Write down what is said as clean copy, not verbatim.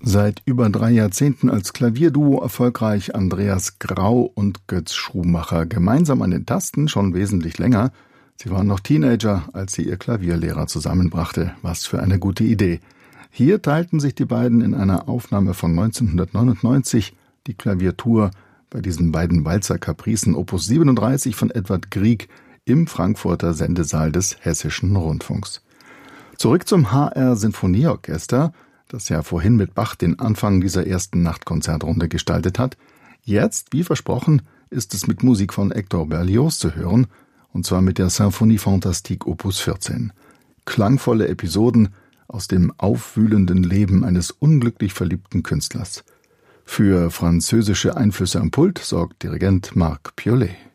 Seit über 3 Jahrzehnten als Klavierduo erfolgreich Andreas Grau und Götz Schumacher. Gemeinsam an den Tasten schon wesentlich länger. Sie waren noch Teenager, als sie ihr Klavierlehrer zusammenbrachte. Was für eine gute Idee. Hier teilten sich die beiden in einer Aufnahme von 1999 die Klaviertour bei diesen beiden Walzer-Kapricen Opus 37 von Edward Grieg im Frankfurter Sendesaal des Hessischen Rundfunks. Zurück zum HR Sinfonieorchester, das ja vorhin mit Bach den Anfang dieser ersten Nachtkonzertrunde gestaltet hat. Jetzt, wie versprochen, ist es mit Musik von Hector Berlioz zu hören, und zwar mit der Symphonie Fantastique Opus 14. Klangvolle Episoden aus dem aufwühlenden Leben eines unglücklich verliebten Künstlers. Für französische Einflüsse am Pult sorgt Dirigent Marc Piollet.